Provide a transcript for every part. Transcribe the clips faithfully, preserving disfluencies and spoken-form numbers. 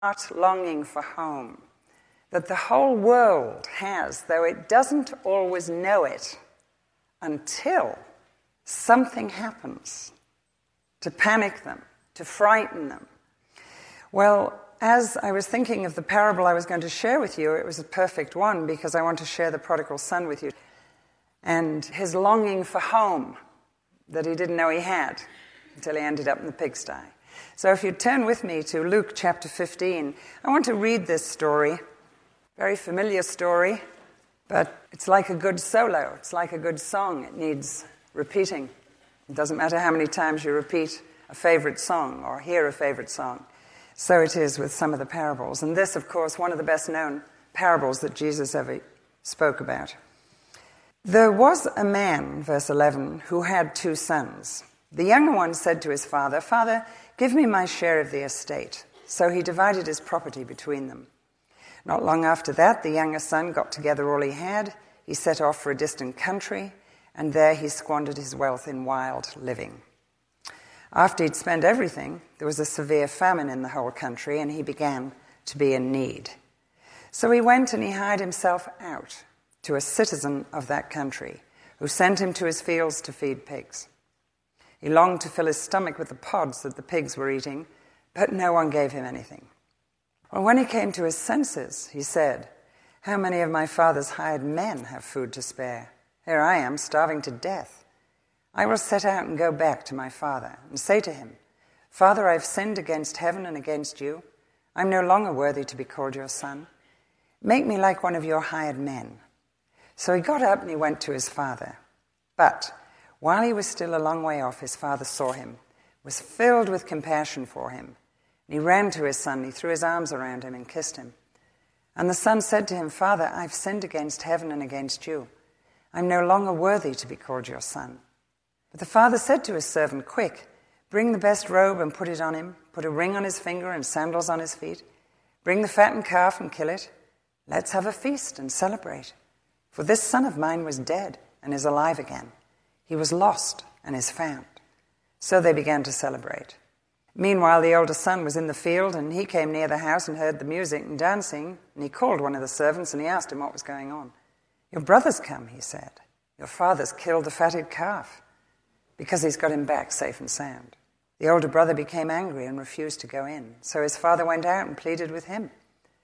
heart longing for home that the whole world has, though it doesn't always know it until something happens to panic them, to frighten them. Well, as I was thinking of the parable I was going to share with you, it was a perfect one because I want to share the prodigal son with you and his longing for home that he didn't know he had until he ended up in the pigsty. So if you turn with me to Luke chapter fifteen, I want to read this story. Very familiar story, but it's like a good solo. It's like a good song. It needs repeating. It doesn't matter how many times you repeat a favorite song or hear a favorite song. So it is with some of the parables. And this, of course, one of the best-known parables that Jesus ever spoke about. There was a man, verse eleven, who had two sons. The younger one said to his father, "Father, give me my share of the estate." So he divided his property between them. Not long after that, the younger son got together all he had. He set off for a distant country, and there he squandered his wealth in wild living. After he'd spent everything, there was a severe famine in the whole country, and he began to be in need. So he went and he hired himself out to a citizen of that country, who sent him to his fields to feed pigs. He longed to fill his stomach with the pods that the pigs were eating, but no one gave him anything. Well, when he came to his senses, he said, "How many of my father's hired men have food to spare? Here I am, starving to death. I will set out and go back to my father and say to him, 'Father, I've sinned against heaven and against you. I'm no longer worthy to be called your son. Make me like one of your hired men.' So he got up and he went to his father. But while he was still a long way off, his father saw him, was filled with compassion for him. And he ran to his son, he threw his arms around him and kissed him. And the son said to him, 'Father, I've sinned against heaven and against you. I'm no longer worthy to be called your son.' But the father said to his servant, 'Quick, bring the best robe and put it on him. Put a ring on his finger and sandals on his feet. Bring the fattened calf and kill it. Let's have a feast and celebrate. For this son of mine was dead and is alive again. He was lost and is found.' So they began to celebrate. Meanwhile, the older son was in the field, and he came near the house and heard the music and dancing, and he called one of the servants and he asked him what was going on. 'Your brother's come,' he said. 'Your father's killed the fatted calf,' because he's got him back safe and sound. The older brother became angry and refused to go in. So his father went out and pleaded with him.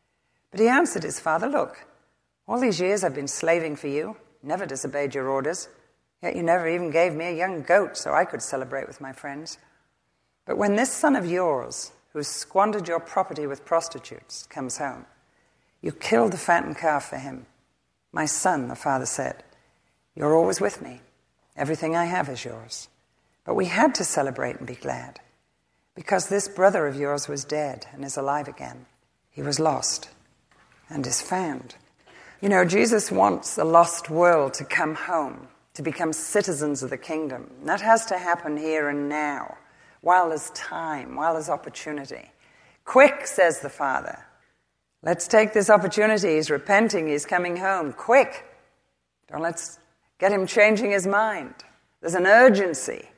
But he answered his father, 'Look, all these years I've been slaving for you, never disobeyed your orders, yet you never even gave me a young goat so I could celebrate with my friends. But when this son of yours, who has squandered your property with prostitutes, comes home, you killed the fattened calf for him.' 'My son,' the father said, 'you're always with me. Everything I have is yours. But we had to celebrate and be glad, because this brother of yours was dead and is alive again. He was lost and is found.'" You know, Jesus wants the lost world to come home, to become citizens of the kingdom. And that has to happen here and now, while there's time, while there's opportunity. "Quick," says the father. "Let's take this opportunity. He's repenting. He's coming home. Quick. Don't let's get him changing his mind." There's an urgency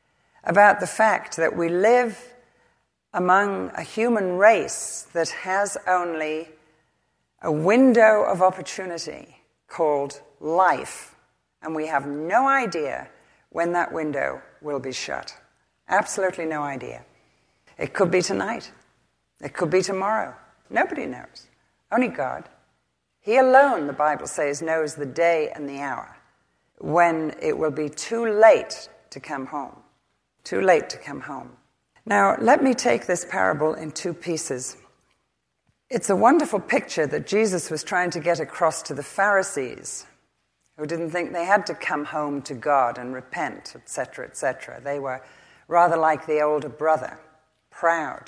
about the fact that we live among a human race that has only a window of opportunity called life, and we have no idea when that window will be shut. Absolutely no idea. It could be tonight. It could be tomorrow. Nobody knows. Only God. He alone, the Bible says, knows the day and the hour when it will be too late to come home. Too late to come home. Now, let me take this parable in two pieces. It's a wonderful picture that Jesus was trying to get across to the Pharisees, who didn't think they had to come home to God and repent, et cetera, et cetera. They were rather like the older brother, proud.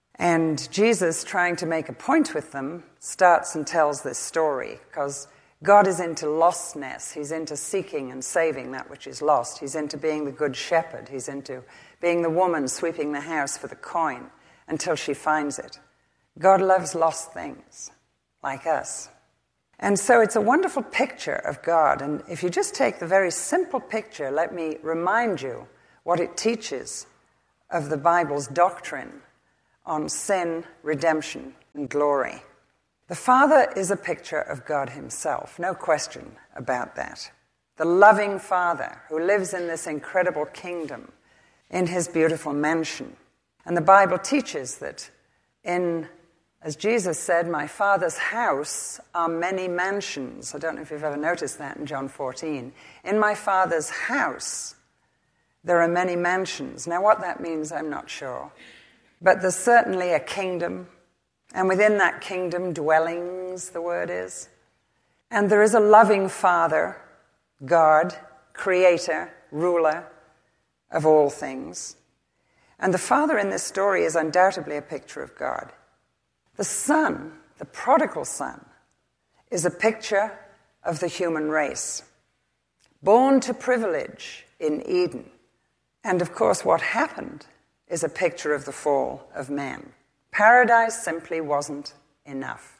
And Jesus, trying to make a point with them, starts and tells this story, because God is into lostness. He's into seeking and saving that which is lost. He's into being the good shepherd. He's into being the woman sweeping the house for the coin until she finds it. God loves lost things, like us. And so it's a wonderful picture of God. And if you just take the very simple picture, let me remind you what it teaches of the Bible's doctrine on sin, redemption, and glory. The Father is a picture of God himself, no question about that. The loving Father who lives in this incredible kingdom in his beautiful mansion. And the Bible teaches that in, as Jesus said, my Father's house are many mansions. I don't know if you've ever noticed that in John fourteen. In my Father's house there are many mansions. Now what that means, I'm not sure. But there's certainly a kingdom, and within that kingdom, dwellings, the word is. And there is a loving Father, God, creator, ruler of all things. And the Father in this story is undoubtedly a picture of God. The Son, the prodigal Son, is a picture of the human race, born to privilege in Eden. And of course, what happened is a picture of the fall of man. Paradise simply wasn't enough.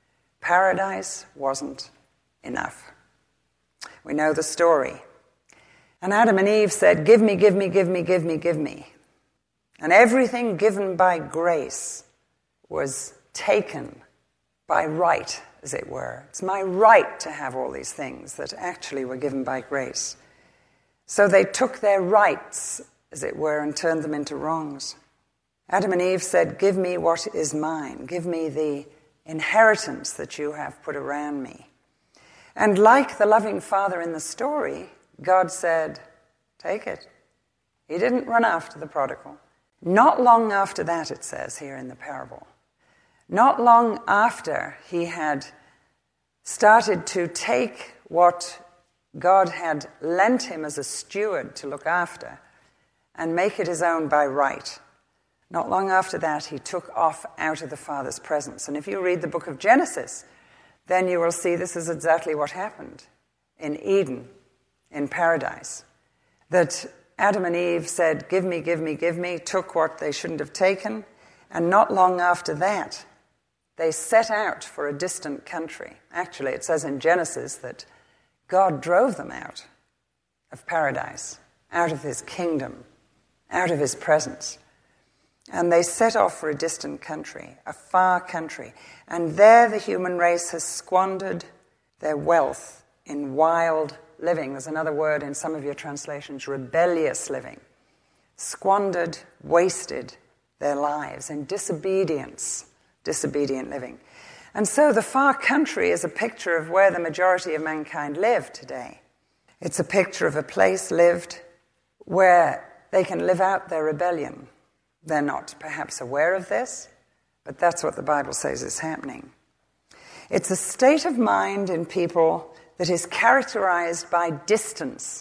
Paradise wasn't enough. We know the story. And Adam and Eve said, give me, give me, give me, give me, give me. And everything given by grace was taken by right, as it were. It's my right to have all these things that actually were given by grace. So they took their rights, as it were, and turned them into wrongs. Adam and Eve said, give me what is mine. Give me the inheritance that you have put around me. And like the loving Father in the story, God said, take it. He didn't run after the prodigal. Not long after that, it says here in the parable. Not long after he had started to take what God had lent him as a steward to look after and make it his own by right. Not long after that, he took off out of the Father's presence. And if you read the book of Genesis, then you will see this is exactly what happened in Eden, in paradise. That Adam and Eve said, give me, give me, give me, took what they shouldn't have taken, and not long after that, they set out for a distant country. Actually, it says in Genesis that God drove them out of paradise, out of his kingdom, out of his presence. And they set off for a distant country, a far country. And there the human race has squandered their wealth in wild living. There's another word in some of your translations, rebellious living. Squandered, wasted their lives in disobedience, disobedient living. And so the far country is a picture of where the majority of mankind live today. It's a picture of a place lived where they can live out their rebellion. They're not perhaps aware of this, but that's what the Bible says is happening. It's a state of mind in people that is characterized by distance.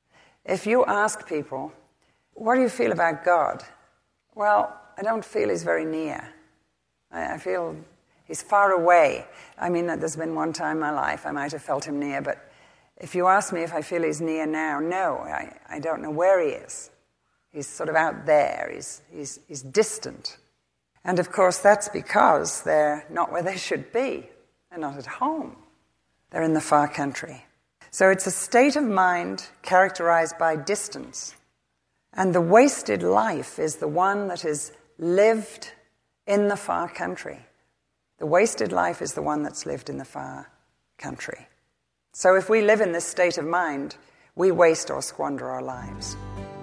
If you ask people, what do you feel about God? Well, I don't feel he's very near. I, I feel he's far away. I mean, there's been one time in my life I might have felt him near, but if you ask me if I feel he's near now, no, I, I don't know where he is. He's sort of out there. He's, he's, he's distant. And of course, that's because they're not where they should be. They're not at home. They're in the far country. So it's a state of mind characterized by distance. And the wasted life is the one that is lived in the far country. The wasted life is the one that's lived in the far country. So if we live in this state of mind, we waste or squander our lives.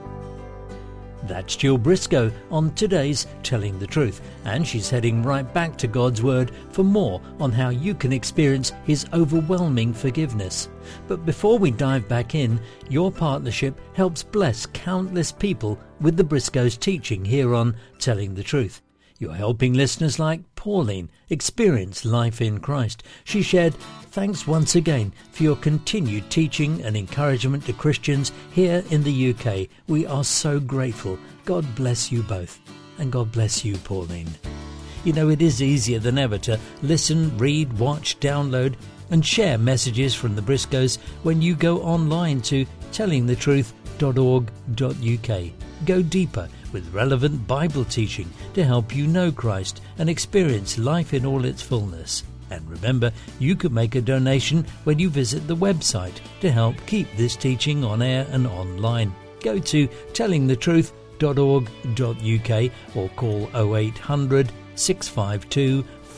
That's Jill Briscoe on today's Telling the Truth, and she's heading right back to God's Word for more on how you can experience His overwhelming forgiveness. But before we dive back in, your partnership helps bless countless people with the Briscoes' teaching here on Telling the Truth. You're helping listeners like Pauline experience life in Christ. She shared, thanks once again for your continued teaching and encouragement to Christians here in the U K. We are so grateful. God bless you both. And God bless you, Pauline. You know, it is easier than ever to listen, read, watch, download and share messages from the Briscoes when you go online to telling the truth dot org dot U K. Go deeper with relevant Bible teaching to help you know Christ and experience life in all its fullness. And remember, you could make a donation when you visit the website to help keep this teaching on air and online. Go to telling the truth dot org dot U K or call oh eight hundred, six five two,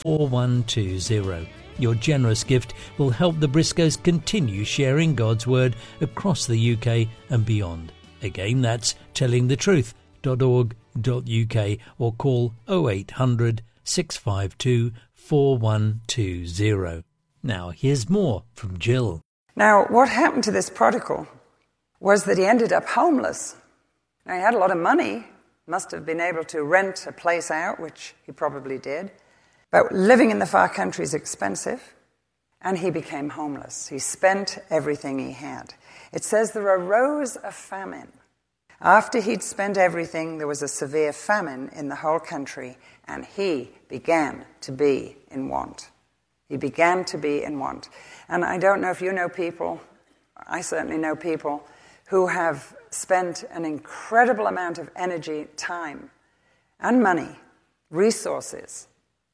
four one two zero. Your generous gift will help the Briscoes continue sharing God's Word across the U K and beyond. Again, that's telling the truth dot org dot U K or call oh eight hundred, six five two, four one two zero. Now, here's more from Jill. Now, what happened to this prodigal was that he ended up homeless. Now, he had a lot of money, must have been able to rent a place out, which he probably did. But living in the far country is expensive, and he became homeless. He spent everything he had. It says there arose a famine. After he'd spent everything, there was a severe famine in the whole country, and he began to be in want. He began to be in want. And I don't know if you know people, I certainly know people, who have spent an incredible amount of energy, time, and money, resources,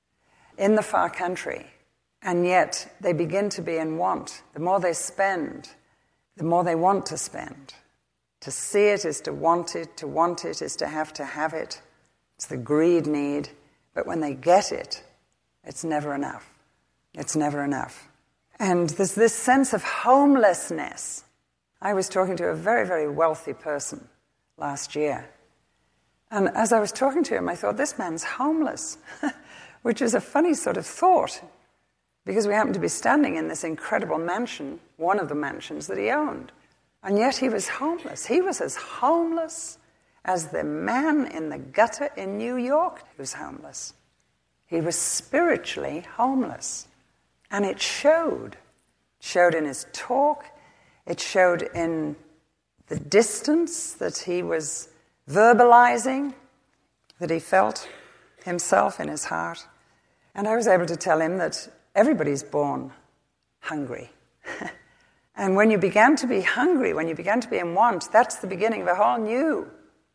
in the far country, and yet they begin to be in want. The more they spend, the more they want to spend. To see it is to want it, to want it is to have to have it. It's the greed need, but when they get it, it's never enough. It's never enough. And there's this sense of homelessness. I was talking to a very, very wealthy person last year, and as I was talking to him, I thought, this man's homeless. Which is a funny sort of thought, because we happened to be standing in this incredible mansion, one of the mansions that he owned. And yet he was homeless. He was as homeless as the man in the gutter in New York who was homeless. He was spiritually homeless. And it showed. It showed in his talk. It showed in the distance that he was verbalizing, that he felt himself in his heart. And I was able to tell him that everybody's born hungry. And when you began to be hungry, when you began to be in want, that's the beginning of a whole new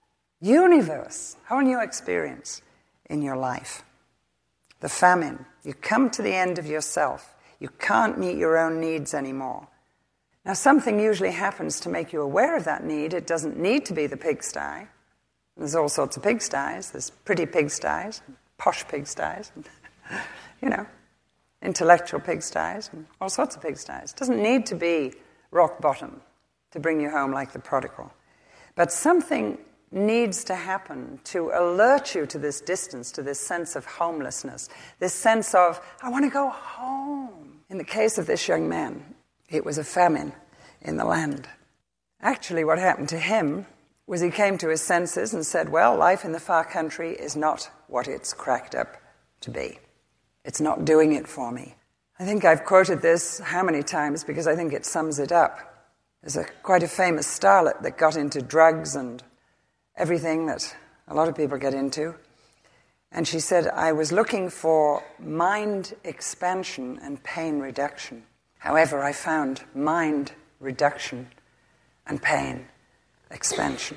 universe, whole new experience in your life. The famine. You come to the end of yourself. You can't meet your own needs anymore. Now, something usually happens to make you aware of that need. It doesn't need to be the pigsty. There's all sorts of pigsties. There's pretty pigsties, posh pigsties, and, you know, intellectual pigsties, and all sorts of pigsties. It doesn't need to be rock bottom to bring you home like the prodigal. But something needs to happen to alert you to this distance, to this sense of homelessness, this sense of, I want to go home. In the case of this young man, it was a famine in the land. Actually, what happened to him was he came to his senses and said, well, life in the far country is not what it's cracked up to be. It's not doing it for me. I think I've quoted this how many times because I think it sums it up. There's a quite a famous starlet that got into drugs and everything that a lot of people get into. And she said, I was looking for mind expansion and pain reduction. However, I found mind reduction and pain expansion.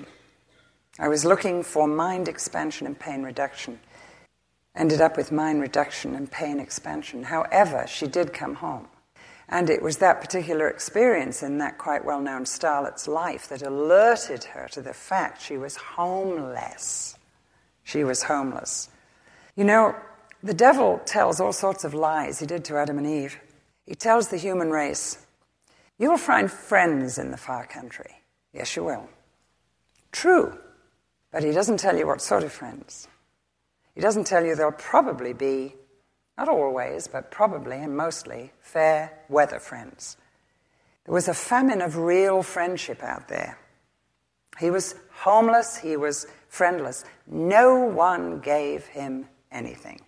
I was looking for mind expansion and pain reduction. Ended up with mind reduction and pain expansion. However, she did come home. And it was that particular experience in that quite well-known starlet's life that alerted her to the fact she was homeless. She was homeless. You know, the devil tells all sorts of lies. He did to Adam and Eve. He tells the human race, you will find friends in the far country. Yes, you will. True. But he doesn't tell you what sort of friends. He doesn't tell you there'll probably be, not always, but probably and mostly, fair weather friends. There was a famine of real friendship out there. He was homeless, he was friendless. No one gave him anything.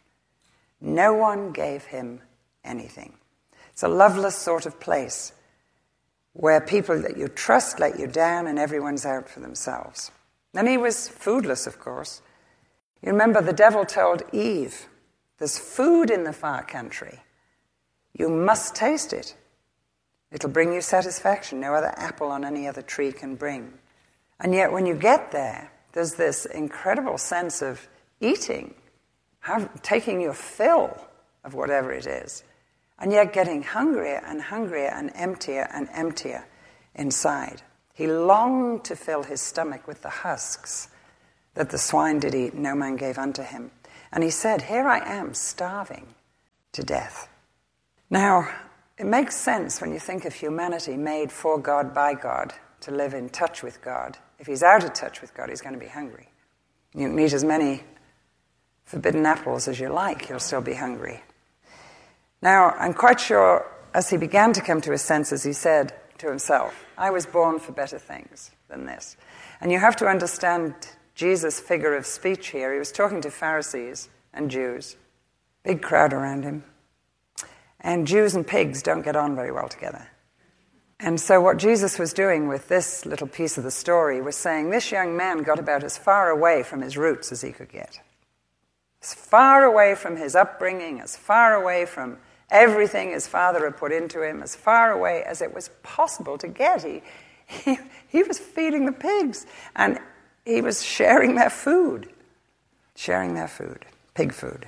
No one gave him anything. It's a loveless sort of place where people that you trust let you down and everyone's out for themselves. And he was foodless, of course. You remember the devil told Eve, there's food in the far country. You must taste it. It'll bring you satisfaction no other apple on any other tree can bring. And yet when you get there, there's this incredible sense of eating, have, taking your fill of whatever it is, and yet getting hungrier and hungrier and emptier and emptier inside. He longed to fill his stomach with the husks that the swine did eat, no man gave unto him. And he said, here I am, starving. to death. Now, it makes sense when you think of humanity made for God, by God, to live in touch with God. If he's out of touch with God, he's going to be hungry. You can eat as many forbidden apples as you like, you'll still be hungry. Now, I'm quite sure as he began to come to his senses, he said to himself, I was born for better things than this. And you have to understand Jesus' figure of speech here. He was talking to Pharisees and Jews, big crowd around him. And Jews and pigs don't get on very well together. And so what Jesus was doing with this little piece of the story was saying this young man got about as far away from his roots as he could get. As far away from his upbringing, as far away from everything his father had put into him, as far away as it was possible to get. He, he, he was feeding the pigs, and he was sharing their food. Sharing their food, pig food.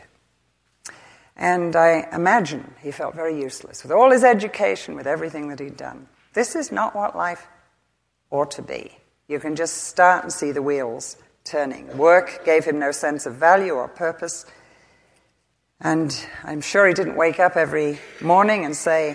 And I imagine he felt very useless with all his education, with everything that he'd done. This is not what life ought to be. You can just start and see the wheels turning. Work gave him no sense of value or purpose. And I'm sure he didn't wake up every morning and say,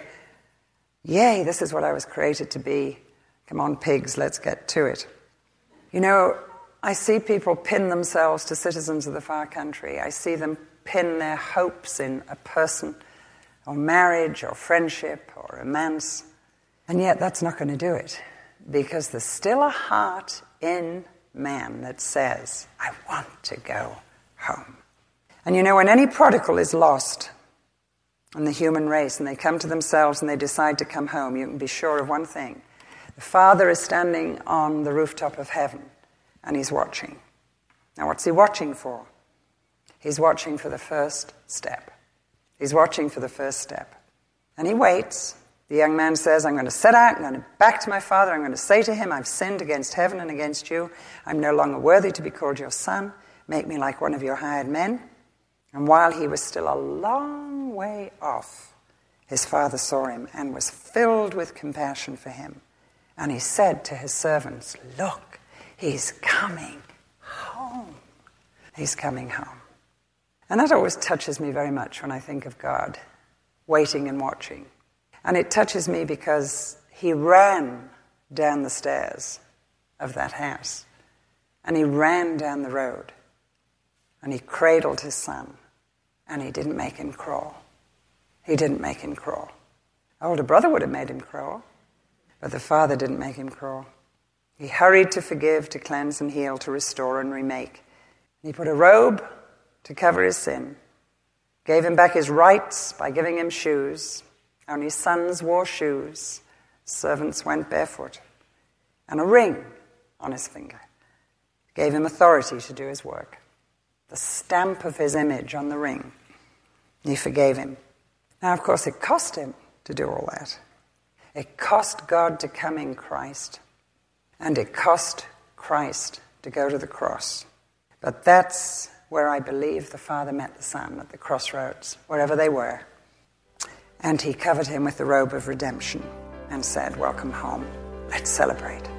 yay, this is what I was created to be. Come on, pigs, let's get to it. You know, I see people pin themselves to citizens of the far country. I see them pin their hopes in a person, or marriage, or friendship, or romance. And yet that's not going to do it, because there's still a heart in man that says, I want to go home. And you know, when any prodigal is lost in the human race, and they come to themselves and they decide to come home, you can be sure of one thing. The Father is standing on the rooftop of heaven, and he's watching. Now, what's he watching for? He's watching for the first step. He's watching for the first step. And he waits. The young man says, I'm going to set out, I'm going to back to my father, I'm going to say to him, I've sinned against heaven and against you. I'm no longer worthy to be called your son. Make me like one of your hired men. And while he was still a long way off, his father saw him and was filled with compassion for him. And he said to his servants, look, he's coming home. He's coming home. And that always touches me very much when I think of God, waiting and watching. And it touches me because he ran down the stairs of that house. And he ran down the road. And he cradled his son. And he didn't make him crawl. He didn't make him crawl. Older brother would have made him crawl. But the father didn't make him crawl. He hurried to forgive, to cleanse and heal, to restore and remake. He put a robe to cover his sin, gave him back his rights by giving him shoes. Only sons wore shoes, servants went barefoot, and a ring on his finger. Gave him authority to do his work. The stamp of his image on the ring. He forgave him. Now, of course, it cost him to do all that. It cost God to come in Christ, and it cost Christ to go to the cross. But that's where I believe the Father met the Son, at the crossroads, wherever they were. And he covered him with the robe of redemption and said, welcome home. Let's celebrate.